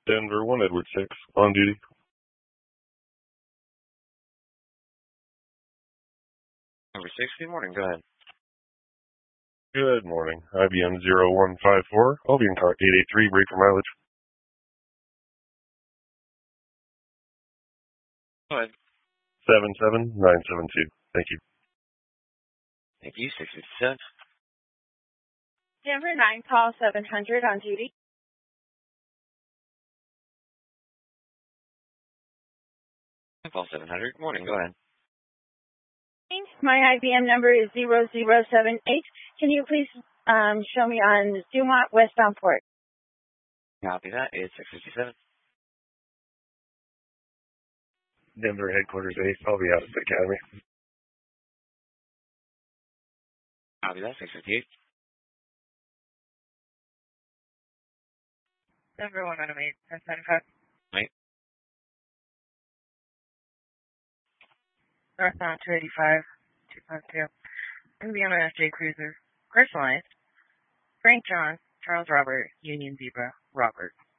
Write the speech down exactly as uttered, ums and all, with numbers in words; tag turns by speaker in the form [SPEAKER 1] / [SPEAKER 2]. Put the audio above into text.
[SPEAKER 1] Denver one Edward six, on duty.
[SPEAKER 2] Number six, good morning, go ahead.
[SPEAKER 1] Good morning. I B M zero one five four, I'll be in car eight eight three, break for mileage.
[SPEAKER 2] Go ahead.
[SPEAKER 1] seven seven nine seven two, thank you.
[SPEAKER 2] Thank you, six fifty-seven.
[SPEAKER 3] Denver nine, call seven hundred, on duty.
[SPEAKER 2] Call seven hundred, good morning, go ahead.
[SPEAKER 3] My I B M number is zero zero seven eight. Can you please um, show me on Dumont westbound port?
[SPEAKER 2] Copy that, it's six fifty-seven.
[SPEAKER 1] Denver headquarters eight, I'll be out at the academy.
[SPEAKER 2] Copy that, six fifty-eight.
[SPEAKER 3] Denver one oh eight, ten seventy-five.
[SPEAKER 2] Wait.
[SPEAKER 3] Northbound two eighty-five, two five two. Going to be on an F J Cruiser. Personalized. Frank John, Charles Robert, Union Zebra, Robert.